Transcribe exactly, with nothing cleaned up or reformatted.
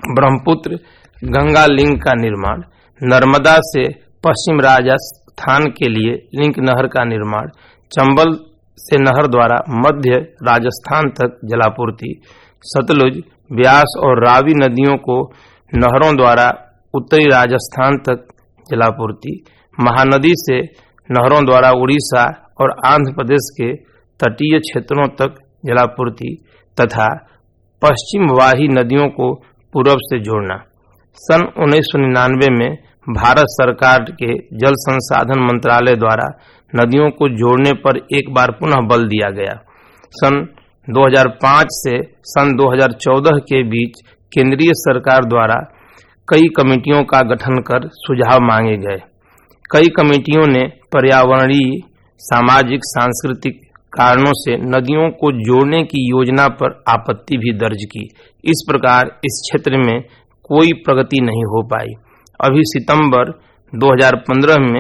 Brahmaputra Ganga link का निर्माण, नर्मदा से पश्चिम राजस्थान के लिए लिंक नहर का निर्माण, चंबल से नहर द्वारा मध्य राजस्थान तक जलापूर्ति, सतलुज, ब्यास और रावी नदियों को नहरों द्वारा उत्तरी राजस्थान तक जलापूर्ति, महानदी से नहरों द्वारा उड़ीसा और आंध्र प्रदेश के तटीय क्षेत्रों तक जलापूर्ति तथा पश्चिम वाही नदियों को पूर्व से जोड़ना। सन उन्नीस सौ निन्यानवे में भारत सरकार के जल संसाधन मंत्रालय द्वारा नदियों को जोड़ने पर एक बार पुनः बल दिया गया। सन दो हज़ार पाँच से सन दो हज़ार चौदह के बीच केंद्रीय सरकार द्वारा कई कमेटियों का गठन कर सुझाव मांगे गए। कई कमेटियों ने पर्यावरणीय, सामाजिक, सांस्कृतिक कारणों से नदियों को जोड़ने की योजना पर आपत्ति भी दर्ज की। इस प्रकार इस क्षेत्र में कोई प्रगति नहीं हो पाई। अभी सितंबर दो हज़ार पंद्रह में